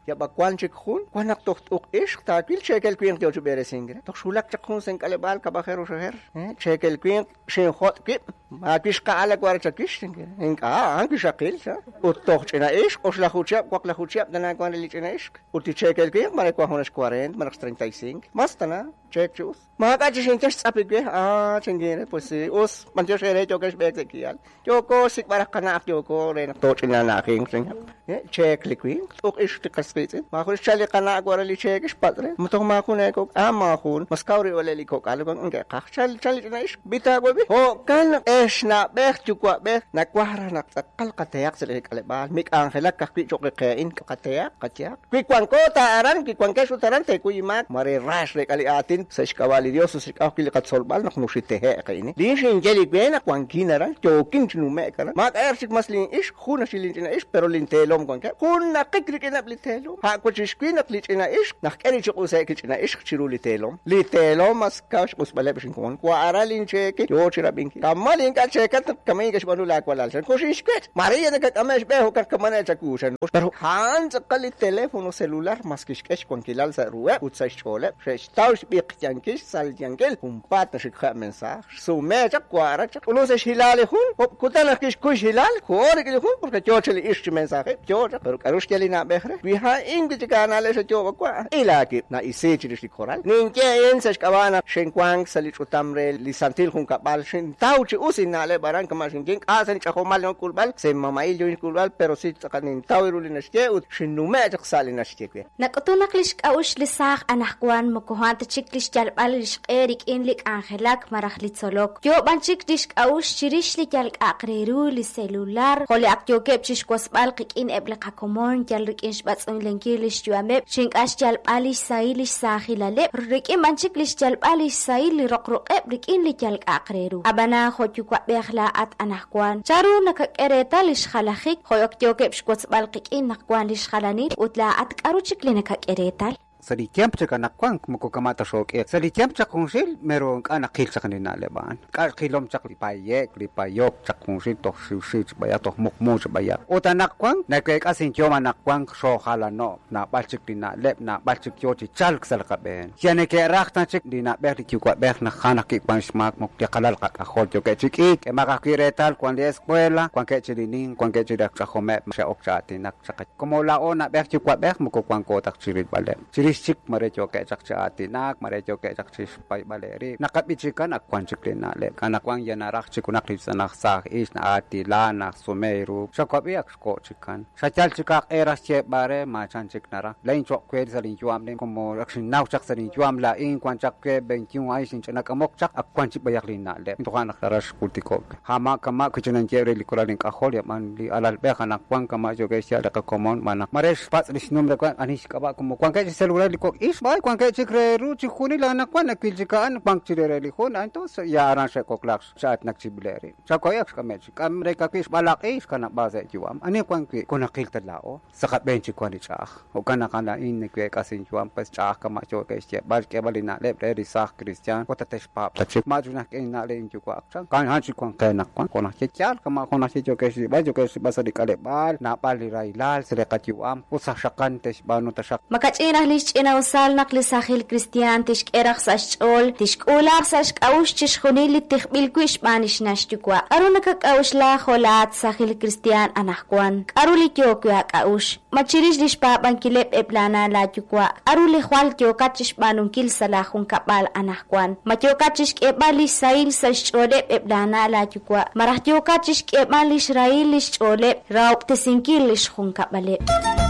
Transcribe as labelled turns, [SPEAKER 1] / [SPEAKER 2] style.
[SPEAKER 1] ya bakwan chikun kwanak tok ish takil chekel kwing tio chubere singre tok shulak chakun sen kalebal kabajero sheher chekel kwing shen hot kip ma kish kaala kwar chakish singre inka anki shakil sa utok chena ish osla huchap kwakla huchap dana kwan li chena ish uti chekel kwing mare kwa honas 40 manak 35 mastana check chus ma ka chishin kesh sapigwe chengere pues os manjo shere chokesh bek sekial joko sik barak kana joko ren to chena na king sing check liquid tok ish tikasrit ma khul chali kana kwar li check ish patre mutong ma khun eko ma khun maskauri ole li ko kalu bang nge ka chali chena ish bita go bi ho kan ish na bek chukwa bek na kwara na takal katayak sele kalebal mik angela ka kwi chok kein katayak katyak kwi kwan ko taaran kwi kwan kesh utaran te kuy mak mare rash le kali atin sa iskawali dios sa ikakil katsolbal na knushite he kaini din shin jeli bena kwan kinaran choking chnume kana mak ersik maslin ish khuna shilin ina ish pero lintelom kwan ka khuna kikrik ina blitelom ha ko chishkwin aklit ina ish nak eri chok usay kich ina ish chiru litelom mas kash usbale bishin kon kwa aralin cheke yo chirabinki kamalin ka chekat kamay kash banula kwalal san ko shishket maria na kamash beho ka kamana chakushan pero hans kali telefono celular mas kishkesh kwan kilal sa ruwa utsa chole shtaus biqyankish sal yankel kumpat shikha mensaj so me chakwara chakulo se hilale hun kutana kish kush hilal khor ke hun porque yo chele ish mensaje yo pero karush kali na behre vi ha ingi kanale se yo kwa ilaki na isechi dish koral ninke ensa kabana shenkwang salit utamre lisantil hun kabal shin tauchi usinale baran kama shin asan chakomal no kulbal se mamail yo kulbal pero si tsakanin tawirulinaske ut shinume chaksalinaske kwe
[SPEAKER 2] nakutunaklish kaush lisaq anahkwan mukuhanta chiklish jalbal lish erik inlik angelak marahlitzolok yo banchik dish kaush chirish li jalk aqreru li celular kholi akyo kepchish kosbal qikin eblqa komon jalrik insh batsun lenkilish juameb shinkash jalbalish sailish sakhilale rikin banchik lish jalbalish sail li roqroqeb rikin li jalk aqreru abana khotyukwa bekhla at anahkwan charu nakakere lish khalakhik khoyok yo kepsh kosbal qikin nakwan lish khalani utla at karuchik linaka keretal
[SPEAKER 3] sali tiempo ka nakwan muko kamata shok sali tiempo ka kunsil meron kana khil sa kanina leban ka khilom chak lipayok chak kunsil to shi baya to mukmo baya ota nakwan na kay asin tioma nakwan sho hala no na balchik dina lep na balchik yo ti chal sal ka ben yane ke rakta chik dina ber ki kwa ber na khana ki pan smak mok ti kalal ka khol yo ke chik e maka kiretal kwan de eskwela kwan ke chilinin kwan ke chidak sa khome sa okchati nak sakat como la ona ber ki kwa ber muko kwan ko tak chirit bale chik mare choke chak cha atinak mare choke chak chis pai baleri nakapichikan akwan chikle na le kanakwang yana rak chikunak lisanak sa is na atila na sumeru shakobi aksko chikan shachal chikak eras che bare ma chan chiknara lain chok kwel salin juam len como action naw chak salin juam la in kwan chak ke ben kyu ai sin chana kamok chak akwan chik bayak lin na le to kanak rash kultiko hama kama kichunan jere likuralin ka khol yaman li alal be kanakwang kama joge sia da ka common manak maresh pat lisnum da kwan anis ka ba como kwan ke celular ko is bay kwan ke chikreru chikhuni la nakwan nakiljikaan bank chirereli khon anto ya aran se koklaks saat nakchibleri sa koyak kamech kamre ka kis balak is kana baze juam ani kwan ke konakil talao sakat bench kwan ichah o kana kana in ke kasin juam pas chah kama cho ke che bal ke balina le ri sak christian ko tatesh pap tachik majuna ke na le inju kwa aksan kan han chikwan ke nakwan konak ke chal kama konak cho ke si ba jo ke si basadi kale bal na pali railal sele ka juam usashakan tesh banu tashak
[SPEAKER 2] makachina lish ina sal naqli sakhil Christian tishk eraq sashol tishk ular sash kaush chishkhuni li tikhbil kuish manish nashtukwa arunaka kaush la kholat sakhil Christian anahkwan aruli kyokya kaush machirish lish pa bankilep eplana la tukwa aruli khwal kyokat chish banun kil salahun kapal anahkwan matyokat chish ebali sail sashole eplana la tukwa marah kyokat chish ebali israel lish ole raup tesinkil lish khun kapale